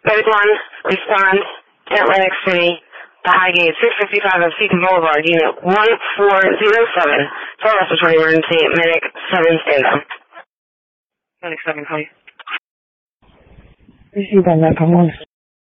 Medic 1, respond, Atlantic City, the Highgate, 655 of Seaton Boulevard, Unit 1407. For respiratory emergency, Medic 7, stand down. Medic 7, call you. Received on that, come on.